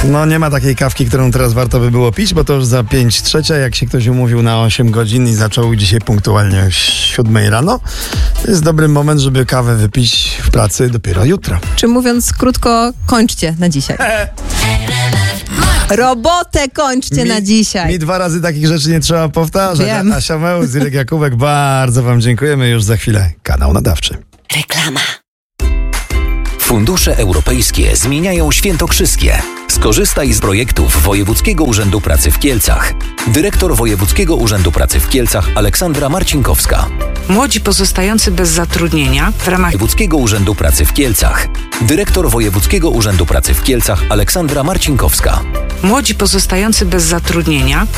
No nie ma takiej kawki, którą teraz warto by było pić, bo to już za 5:03, jak się ktoś umówił na 8 godzin i zaczął dzisiaj punktualnie o 7 rano. To jest dobry moment, żeby kawę wypić w pracy dopiero jutro. Czy mówiąc krótko, kończcie na dzisiaj. Robotę kończcie na dzisiaj. Mi 2 razy takich rzeczy nie trzeba powtarzać. Wiem. Asia Mełz, Irek Jakubek, bardzo wam dziękujemy. Już za chwilę kanał nadawczy. Reklama. Fundusze europejskie zmieniają świętokrzyskie. Skorzystaj z projektów Wojewódzkiego Urzędu Pracy w Kielcach. Dyrektor Wojewódzkiego Urzędu Pracy w Kielcach Aleksandra Marcinkowska. Młodzi pozostający bez zatrudnienia w ramach Wojewódzkiego Urzędu Pracy w Kielcach. Dyrektor Wojewódzkiego Urzędu Pracy w Kielcach Aleksandra Marcinkowska. Młodzi pozostający bez zatrudnienia